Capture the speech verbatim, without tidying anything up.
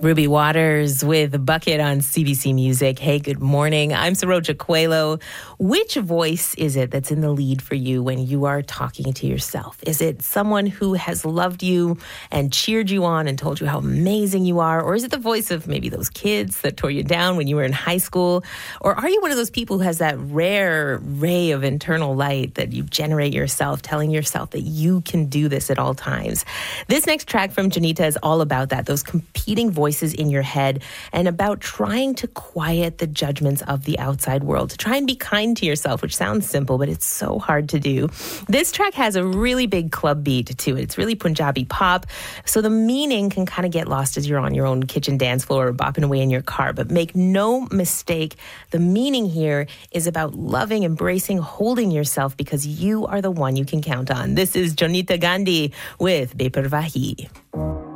Ruby Waters with Bucket on C B C Music. Hey, good morning. I'm Saroja Coelho. Which voice is it that's in the lead for you when you are talking to yourself? Is it someone who has loved you and cheered you on and told you how amazing you are? Or is it the voice of maybe those kids that tore you down when you were in high school? Or are you one of those people who has that rare ray of internal light that you generate yourself, telling yourself that you can do this at all times? This next track from Jonita is all about that, those competing voices in your head, and about trying to quiet the judgments of the outside world, to try and be kind to yourself, which sounds simple, but it's so hard to do. This track has a really big club beat to it. It's really Punjabi pop, so the meaning can kind of get lost as you're on your own kitchen dance floor or bopping away in your car. But make no mistake, the meaning here is about loving, embracing, holding yourself, because you are the one you can count on. This is Jonita Gandhi with Beparwahi.